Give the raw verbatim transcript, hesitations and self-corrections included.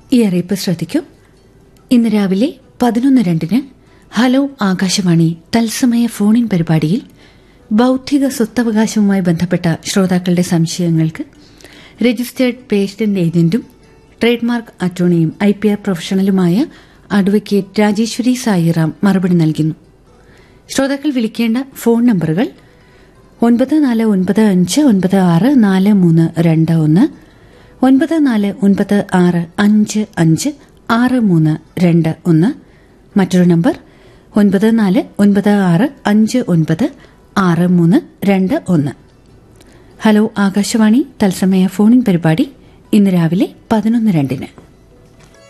ഈ അറിയിപ്പ് ശ്രദ്ധിക്കൂ. ഇന്ന് രാവിലെ പതിനൊന്ന് രണ്ടിന് ഹലോ ആകാശവാണി തത്സമയ ഫോണിൻ പരിപാടിയിൽ ബൌദ്ധിക സ്വത്തവകാശവുമായി ബന്ധപ്പെട്ട ശ്രോതാക്കളുടെ സംശയങ്ങൾക്ക് registered patent ഏജന്റും trade mark അറ്റോർണിയും I P R പ്രൊഫഷണലുമായ advocate Rajeshwari Sairam മറുപടി നൽകുന്നു. ശ്രോതാക്കൾ വിളിക്കേണ്ട ഫോൺ നമ്പറുകൾ ഒൻപത് നാല് ഒൻപത് അഞ്ച് ഒൻപത് ആറ് നാല് മൂന്ന് രണ്ട് ഒന്ന്, ഒൻപത് നാല് ഒൻപത് ആറ് അഞ്ച് അഞ്ച് ആറ് മൂന്ന് രണ്ട് ഒന്ന്, മറ്റൊരു നമ്പർ ഒൻപത് നാല് ഒൻപത് ആറ് അഞ്ച് ഒൻപത് ആറ് മൂന്ന് രണ്ട് ഒന്ന്. ഹലോ ആകാശവാണി തത്സമയ ഫോണിൻ പരിപാടി ഇന്ന് രാവിലെ പതിനൊന്ന് രണ്ടിന്.